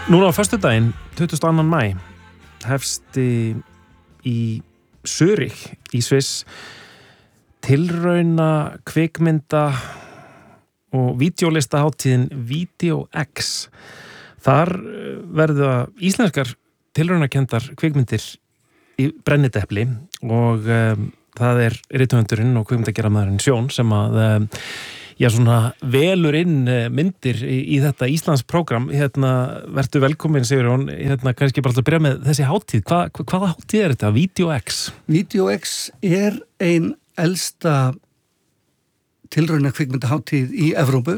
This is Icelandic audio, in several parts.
Núna á föstudaginn, 22. maí, hefst í Zürich í Sviss tilrauna kvikmynda og vídeólistahátíðin Video X. Þar verða íslenskar tilraunakendar kvikmyndir í brennidepli og það rithöfundurinn og kvikmyndagerðarmaðurinn Sjón sem að svona velur inn myndir í þetta Íslandsprógram. Vertu velkomin, Sigurjón. Kannski bara að byrja með þessi hátíð. Hvaða hátíð þetta? Video X? Video X ein elsta tilrauna kvikmyndahátíð í Evrópu.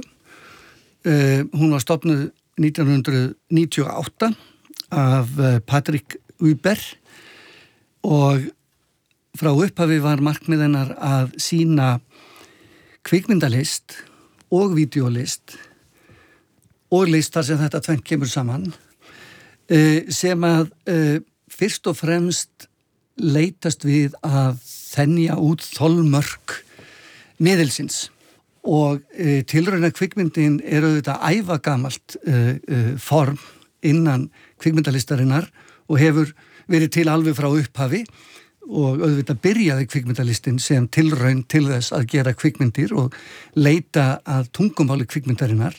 Hún var stofnuð 1998 af Patrick Huber og frá upphafi var markmið hennar að sýna kvikmyndalist og vídeólist og listar sem þetta tvennt kemur saman sem að fyrst og fremst leitast við að þenja út þolmörk miðilsins og tilrauna kvikmyndin auðvitað ævagamalt form innan kvikmyndalistarinnar og hefur verið til alveg frá upphafi og auðvitað byrjaði kvikmyndalistin sem tilraun til þess að gera kvikmyndir og leita að tungumáli kvikmyndarinnar.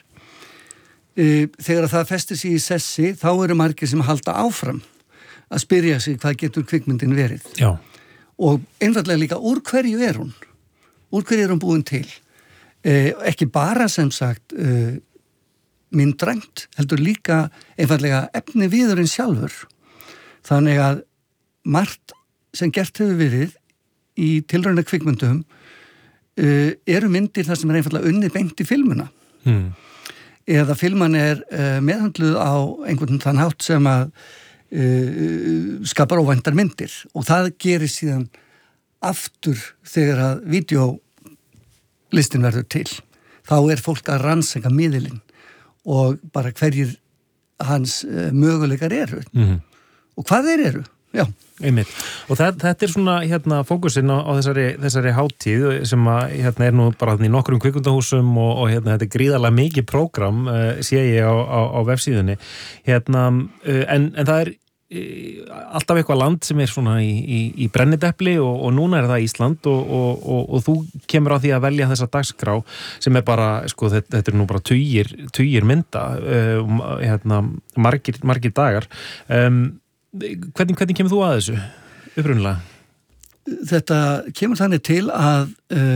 Þegar það festir sig í sessi, þá eru margir sem halda áfram að spyrja sig hvað getur kvikmyndin verið. Já. Og einfaldlega líka úr hverju hún? Úr hverju hún búin til? Ekki bara sem sagt myndrænt, heldur líka einfaldlega efni viðurinn sjálfur. Þannig að margt sem gert hefur verið í tilrauna kvikmyndum eru myndir þar sem einfaldlega unnið beint í filmuna. Eða filman meðhandluð á einhvern þann hátt sem að skapar óvæntar myndir og það gerir síðan aftur þegar að vídeólistin verður til. Þá fólk að rannsaka miðilinn og bara hverjir hans möguleikar eru. Og hvað þeir eru? Já. Einmitt. Og þetta svona fókusinn á þessari hátíð sem að nú bara í nokkrum kvikmyndahúsum og þetta gríðarlega mikið prógram sé ég á vefsíðunni. En það alltaf eitthvað land sem svona í brennidepli og núna það Ísland og þú kemur á því að velja þessa dagskrá sem bara, þetta nú bara tugir mynda, margir dagar. Hvernig kemur þú að þessu upprunnilega? Þetta kemur þannig til að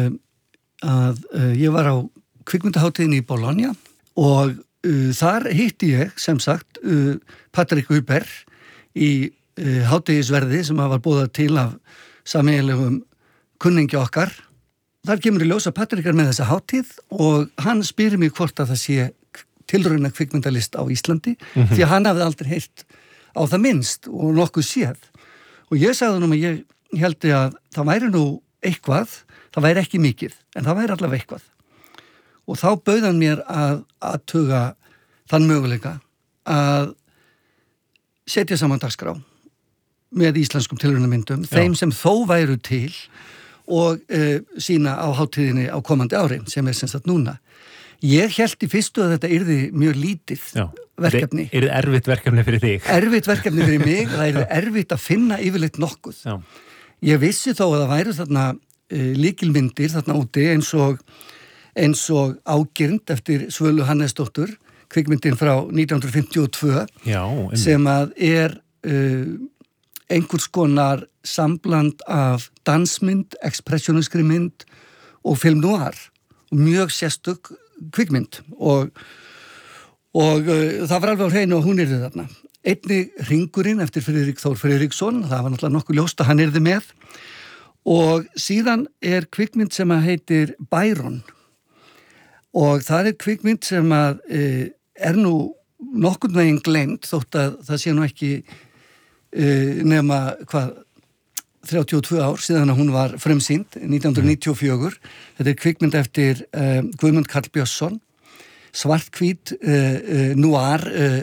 ég var á kvikmyndahátíðinni í Bologna og þar hitti ég sem sagt Patrick Huber í hátíðisverði sem var boðað til af sameiginlegum kunningi okkar. Þar kemur í ljós að Patrick með þessa hátíð og hann spyrir mig hvort að það sé tilrauna kvikmyndalist á Íslandi því að hann hafði aldrei heyrt á það minnst og nokkuð séð. Og ég sagði að ég held að það væri nú eitthvað, það væri ekki mikið, en það væri allavega eitthvað. Og þá bauð hann mér að athuga þann möguleika að setja saman dagskrá með íslenskum tilraunamyndum, þeim sem þó væru til og sína á hátíðinni á komandi ári, sem sem sagt núna. Ég hélt í fyrstu að þetta yrði mjög lítið verkefni. Yrði erfitt verkefni fyrir þig? Erfitt verkefni fyrir mig, það yrði erfitt að finna yfirleitt nokkuð. Já. Ég vissi þó að það væru þarna lykilmyndir þarna úti eins og Ágirnd eftir Svölu Hannesdóttur, kvikmyndin frá 1952, sem að einhvers konar sambland af dansmynd, expressionískri mynd og film noir og mjög sérstök kvikmynd og það var alveg á hreinu og hún yrði þarna. Einnig Hringurinn eftir Friðrik Þór Friðriksson, það var náttúrulega nokkuð ljóst að hann yrði með og síðan kvikmynd sem að heitir Byron og það kvikmynd sem að nú nokkurn veginn gleymt þótt að það sé nú ekki nema 32 ár síðan að hún var frumsýnd 1994. Þetta kvikmynd eftir Guðmund Karl Björnsson, svarthvít noir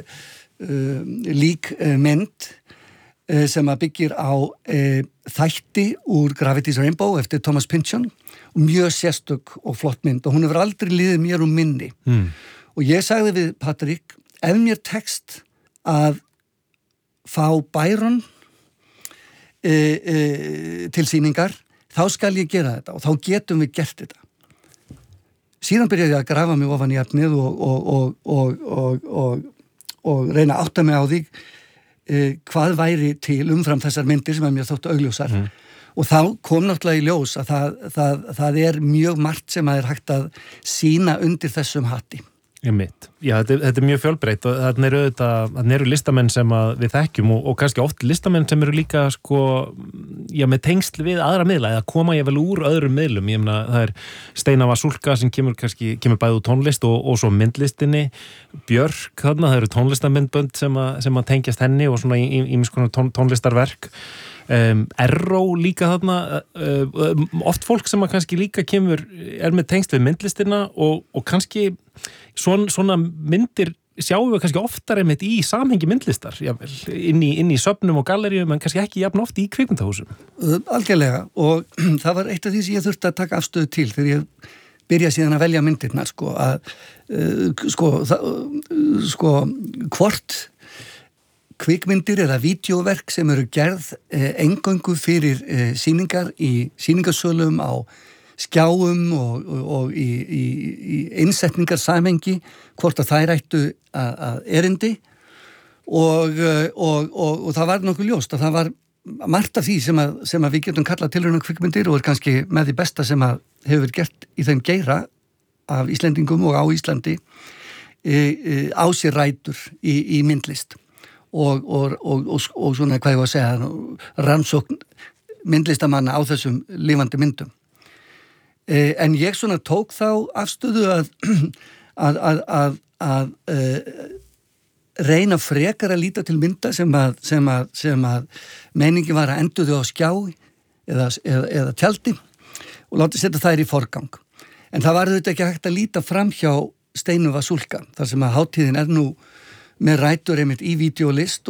líkmynd sem að byggir á þætti úr Gravity's Rainbow eftir Thomas Pynchon og mjög sérstök og flott mynd og hún hefur aldrei liðið mér minni. Og ég sagði við Patrik, ef mér tekst að fá Byron til sýningar, þá skal ég gera þetta og þá getum við gert þetta. Síðan byrjaði ég að grafa mig ofan í efnið og reyna að átta mig á því hvað væri til umfram þessar myndir sem mér þóttu augljósar. Og þá kom náttúrulega í ljós að það mjög margt sem að hægt að sýna undir þessum hatti. Já, þetta mjög fjölbreytt og þarna eru listamenn sem við þekkjum og kannski oft listamenn sem eru líka með tengsl við aðra miðla eða koma ég vel úr öðrum miðlum. Ég meina, það Steina Vasulka sem kemur bæði úr tónlist og svo myndlistinni, Björk þarna, það eru tónlistarmyndbönd sem að tengjast henni og svona ýmis konar tónlistarverk. Erró líka þarna, oft fólk sem að kannski líka með tengsl við myndlistina og kannski svona myndir sjáum við kannski oftar einmitt í samhengi myndlistar, inn í söfnum og galleríum, en kannski ekki jafn oft í kvikmyndahúsum. Algjörlega, og það var eitt af því sem ég þurfti að taka afstöðu til þegar ég byrja síðan að velja myndirnar, hvort kvikmyndir eða vídeóverk sem eru gerð eingöngu fyrir sýningar í sýningarsölum á skjáum og í innsetningar samhengi, hvort að þær ættu að erindi og það var nokkuð ljóst að það var margt af því sem að við getum kallað tilrauna kvikmyndir og kannski með því besta sem að hefur verið gert í þeim geira af Íslendingum og á Íslandi á sér rætur í myndlist og svona, hvað ég var að segja, rannsókn myndlistamanna á þessum lifandi myndum. En ég svona tók þá afstöðu að reyna frekar að líta til mynda sem að meiningi var að endur þau á skjá eða tjaldi og láta setja þær í forgang. En það var þetta ekki hægt að líta fram hjá Steinu Vasulka, þar sem að hátíðin nú með rætur einmitt í vídeólist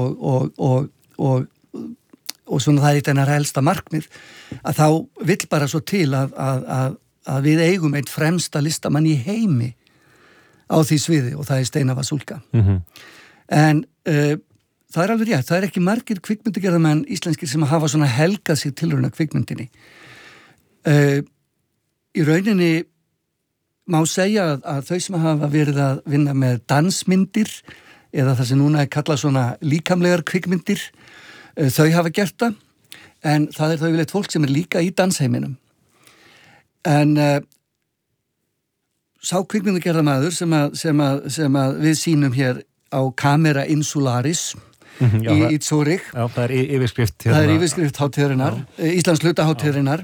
og svona það eitt hennar helsta markmið, að þá vill bara svo til að við eigum eitt fremsta listamann í heimi á því sviði og það Steina Vasulka. En það alveg rétt, það ekki margir kvikmyndagerðarmenn íslenskir sem hafa svona helgað sig tilrauna kvikmyndinni. Í rauninni má segja að þau sem hafa verið að vinna með dansmyndir eða það sem núna kallað svona líkamlegar kvikmyndir, þau hafa gert það, en það þau yfirleitt fólk sem líka í dansheiminum. En sá kvikmyndagerðarmaður sem að við sýnum hér á Camera Insularis í Zurich. Já, það yfirskrift. Það yfirskrift hátíðarinnar, Íslands hlutahátíðarinnar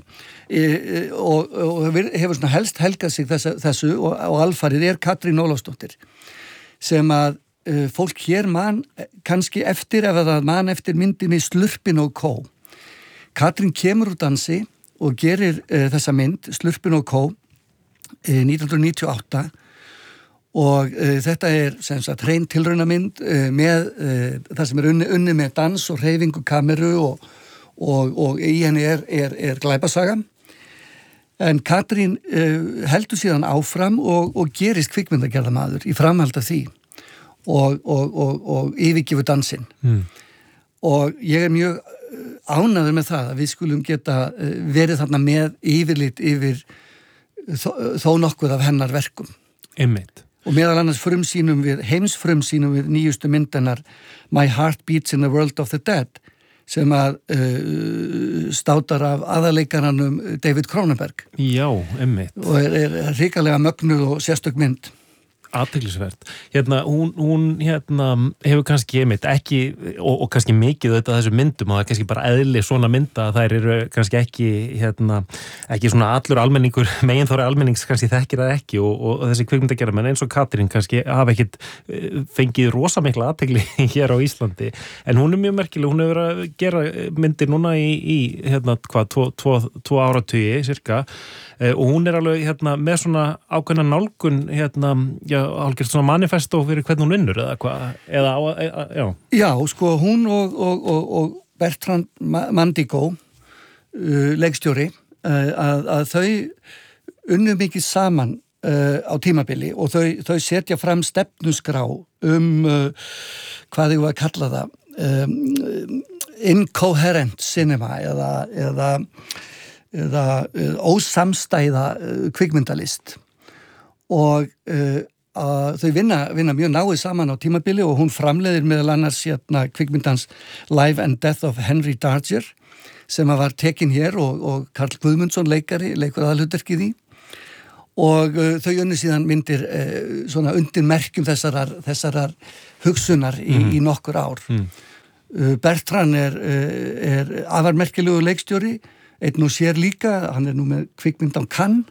og hefur svona helst helgað sig þessu og alfarið Katrín Ólafsdóttir sem að fólk hér man kannski eftir ef það man eftir myndinni Slurpin og Kó. Katrín kemur úr dansi og gerir þessa mynd Slurpin og Kó 1998 og þetta sem sagt hrein tilraunamynd með það sem unni með dans og hreyfingu kameru og í henni glæpasaga. En Katrín heldur síðan áfram og gerist kvikmyndagerðarmaður í framhald af því og yfirgefur dansinn. Og ég mjög ánægður með það að við skulum geta verið þarna með yfirlit yfir þó nokkuð af hennar verkum. Einmitt. Og meðal annars heimsfrumsýnum við nýjustu myndanar My Heart Beats in the World of the Dead sem að státar af aðaleikaranum David Cronenberg. Já, einmitt. Og hrikalega mögnuð og sérstök mynd. Athyglisvert. Hún hefur kannski ekki, og kannski mikið þetta þessu myndum og það er kannski bara eðli svona mynda að þær eru kannski ekki svona allur almenningur, meginþóri almennings kannski þekkir það ekki og þessi kvikmyndagerðarmenn eins og Katrín kannski hafa ekkit fengið rosa mikla athygli hér á Íslandi, en hún mjög merkileg, hún hefur að gera myndir núna í 2 áratugi cirka, og hún alveg með svona ákveðna nálgun algjört svona manifesto fyrir hvernig hún vinnur eða hvað, Já, sko, hún og Bertrand Mandigo leikstjóri að þau unnu mikið saman á tímabili og þau setja fram stefnuskrá hvað ég var að kalla það incoherent cinema eða ósamstæða kvikmyndalist og þau vinna mjög náið saman á tímabili og hún framleiðir meðal annars kvikmyndans Life and Death of Henry Darger sem var tekin hér og Karl Guðmundsson leikur aðalhlutverkið í og þau unnu síðan myndir svona undir merkjum þessarar hugsunar í nokkur ár. Bertrand er afarmerkilegu leikstjóri, einn og sér líka, hann er nú með kvikmynd á Cannes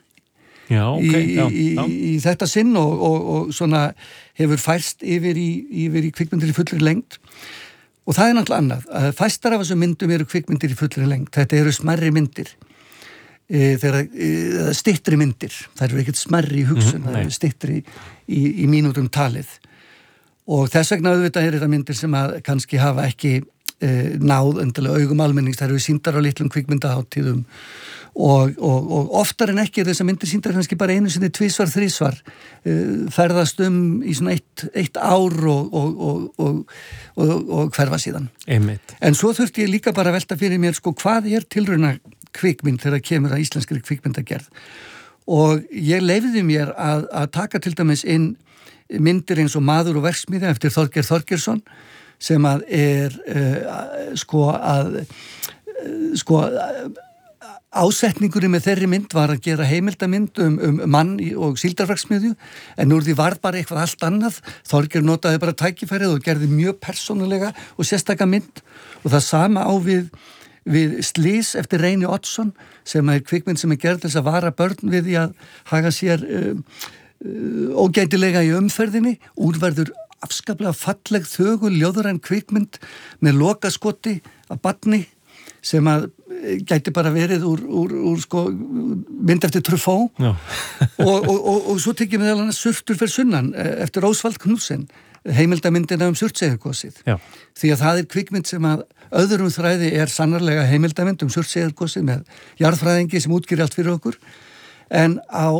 í þetta sinn og svona hefur færst yfir í kvikmyndir í fullri lengd og það er náttúrulega annað. Fæstar af þessum myndum eru kvikmyndir í fullri lengd, þetta eru smærri myndir. Þegar styttri myndir, það eru ekkert smærri í hugsun, það eru styttri í mínútum talið og þess vegna auðvitað er þetta myndir sem að kannski hafa ekki náð endilega augum almennings, það eru sýndar á litlum kvikmyndaháttíðum og oftar en ekki er þessar myndir sýndar kannski bara einu sinni, tvisvar, þrisvar ferðast í svona eitt ár og hverfa síðan. Einmitt. En svo þurfti ég líka bara að velta fyrir mér hvað er tilrauna kvikmynd þegar kemur að íslenskri kvikmyndagerð og ég leyfði mér að taka til dæmis inn myndir eins og Maður og verksmiðja eftir Þorgeir Þorgeirsson sem að er ásetningurinn með þeirri mynd var að gera heimildamynd mann og síldarverksmiðju en úr því var bara eitthvað allt annað. Þorgeir notaði bara tækifærið og gerði mjög persónulega og sérstaka mynd og það sama á við Slys eftir Reyni Oddsson sem er kvikmynd sem er gerð þess að vara börn við því að haga sér ógætilega í umferðinni. Úrverður afskaplega falleg þögul ljóðræn kvikmynd með lokaskoti af barni sem að gæti bara verið úr mynd eftir Truffaut og svo tekið meðal annars Surtur fyrir sunnan eftir Ósvald Knudsen, heimildamyndina Surtseyjargosið því að það er kvikmynd sem að öðrum þræði er sannarlega heimildamynd Surtseyjargosið með jarðfræðingi sem útskýrir allt fyrir okkur en á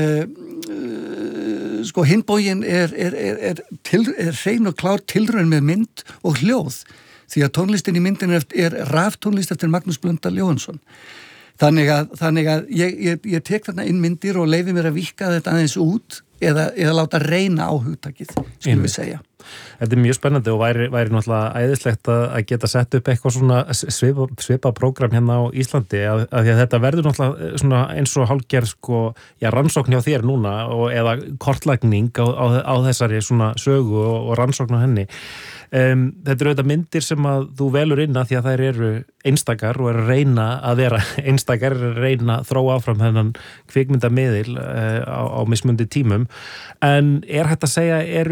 hinbógin er hrein og klár tilraun með mynd og hljóð því að tónlistin í myndinu er raftónlist eftir Magnús Blöndal Jóhannsson. Þannig að ég tek þarna inn myndir og leyfi mér að víkka þetta aðeins út eða láta reyna á hugtakið, skulum við segja. Þetta er mjög spennandi og væri náttúrulega æðislegt að geta sett upp eitthvað svona svipa prógram hérna á Íslandi af því að þetta verður náttúrulega svona eins og hálfgerð rannsókn hjá þér núna eða kortlagning á þessari svona sögu og rannsókn á henni. Þetta eru auðvitað myndir sem að þú velur inn að því að þær eru einstakar og eru að reyna að vera einstakar, eru að reyna að þróa áfram þennan kvikmyndamiðil á mismundi tímum. En er hægt að segja,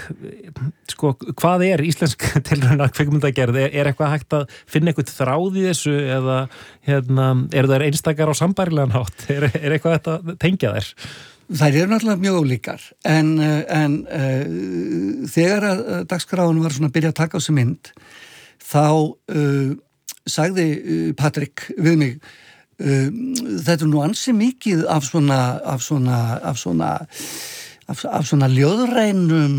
hvað er íslensk tilrauna kvikmyndagerð? Er eitthvað hægt að finna eitthvað þráð í þessu eða eru þær einstakar á sambærilegan hátt? Er eitthvað hægt að tengja þær? Þær eru náttúrulega mjög ólíkar en þegar að dagskráin var svona að byrja að taka á sig mynd þá sagði Patrik við mig þetta er nú ansi mikið af svona ljóðrænum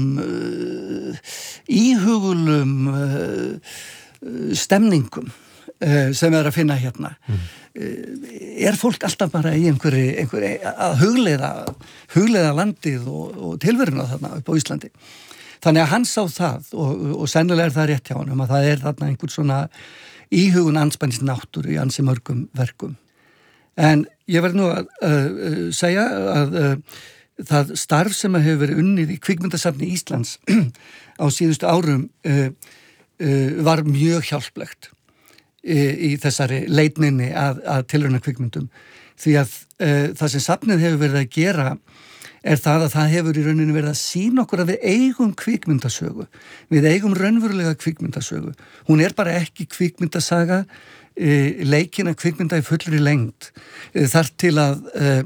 íhugulum stemningum sem er að finna hérna. Er fólk alltaf bara í einhverju að hugleiða landið og tilveruna þarna upp á Íslandi. Þannig að hann sá það og sennilega er það rétt hjá honum að það er þarna einhvern svona íhugun andspænis náttúru í ansi mörgum verkum. En ég verð nú að segja að það starf sem að hefur verið unnið í kvikmyndasafni Íslands á síðustu árum var mjög hjálplegt í þessari leitninni að tilrauna kvikmyndum því að það sem safnið hefur verið að gera er það að það hefur í rauninni verið að sýna okkur að við eigum kvikmyndasögu, við eigum raunverulega kvikmyndasögu. Hún er bara ekki kvikmyndasaga, leikina kvikmynda í fullri lengd þar til að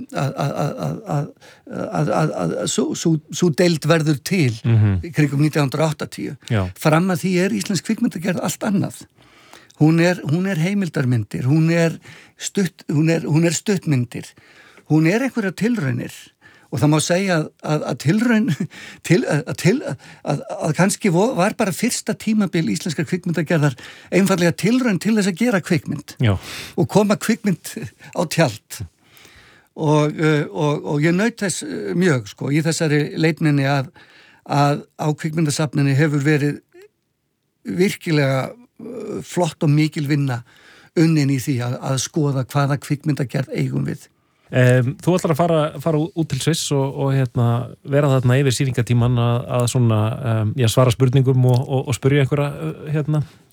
svo deild verður til kringum 1980. Fram að því er íslensk kvikmyndagerð allt annað. Hún er heimildarmyndir, hún er stuttmyndir, hún er einhverja tilraunir og það má segja að tilraun að kannski var bara fyrsta tímabil íslenskar kvikmyndagerðar einfallega tilraun til þess að gera kvikmynd. Já. Og koma kvikmynd á tjald og ég naut þess mjög sko í þessari leitninni að á kvikmyndasafninni hefur verið virkilega flott og mikil vinna unnin í því að skoða hvaða kvikmyndagerð eigum við. Þú ætlar að fara út til Sviss og vera þarna yfir sýningatíman að svona svara spurningum og spyrja einhverja